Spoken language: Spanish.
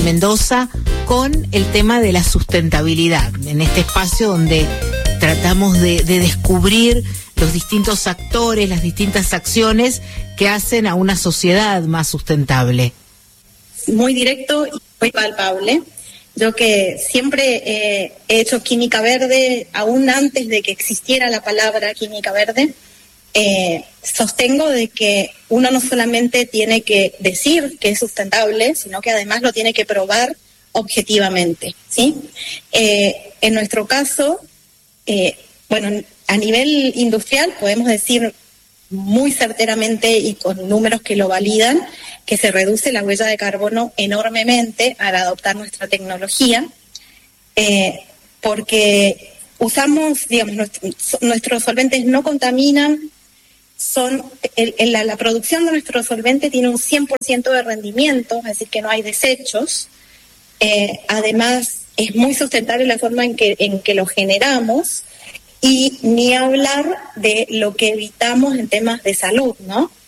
Mendoza con el tema de la sustentabilidad, en este espacio donde tratamos de descubrir los distintos actores, las distintas acciones que hacen a una sociedad más sustentable. Muy directo y muy palpable. Yo que siempre he hecho química verde, aún antes de que existiera la palabra química verde, sostengo de que uno no solamente tiene que decir que es sustentable, sino que además lo tiene que probar objetivamente, ¿sí? En nuestro caso, a nivel industrial podemos decir muy certeramente y con números que lo validan, que se reduce la huella de carbono enormemente al adoptar nuestra tecnología, porque usamos, digamos, nuestros solventes no contaminan, la producción de nuestro solvente tiene un 100% de rendimiento, es decir, que no hay desechos. Además, es muy sustentable la forma en que lo generamos, y ni hablar de lo que evitamos en temas de salud, ¿no?